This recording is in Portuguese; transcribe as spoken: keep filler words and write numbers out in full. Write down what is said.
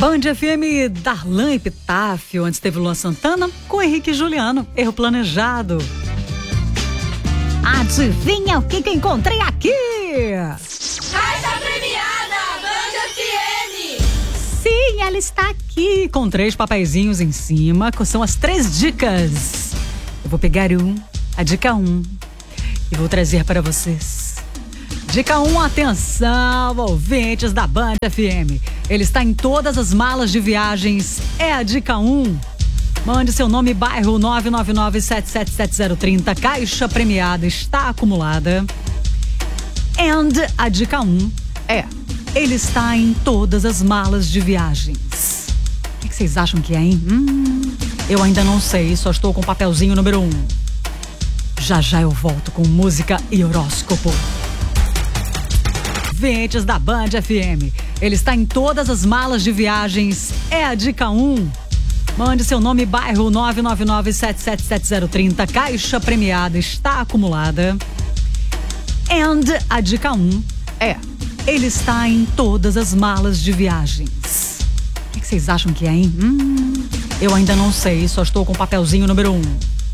Band F M, Darlan Epitáfio. Antes teve Luan Santana com Henrique e Juliano. Erro planejado. Adivinha o que que encontrei aqui? Caixa premiada, Band F M. Sim, ela está aqui com três papeizinhos em cima. São as três dicas. Eu vou pegar um, a dica um, e vou trazer para vocês. Dica um, atenção, ouvintes da Band F M. Ele está em todas as malas de viagens. É a dica um. Mande seu nome e bairro nove nove nove, sete sete sete zero três zero. Caixa premiada está acumulada. And a dica um é: ele está em todas as malas de viagens. O que vocês acham que é, hein? Hum, eu ainda não sei, só estou com o papelzinho número um. Já já eu volto com música e horóscopo. Ouvintes da Band F M. Ele está em todas as malas de viagens. É a dica um. Mande seu nome e bairro nove nove nove, sete sete sete zero três zero. Caixa premiada está acumulada. And a dica um é: ele está em todas as malas de viagens. O que vocês acham que é, hein? Hum, eu ainda não sei, só estou com o papelzinho número um.